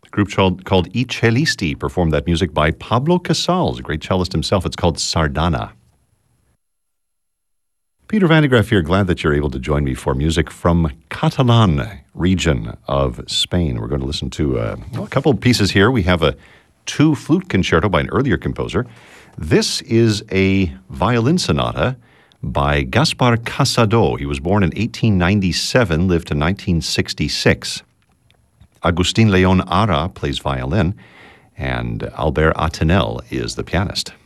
A group called I Cellisti performed that music by Pablo Casals, a great cellist himself. It's called Sardana. Peter Van de Graaff here. Glad that you're able to join me for music from Catalan region of Spain. We're going to listen to a couple of pieces here. We have a two-flute concerto by an earlier composer. This is a violin sonata by Gaspar Casado. He was born in 1897, lived to 1966. Agustin Leon Ara plays violin, and Albert Atenel is the pianist.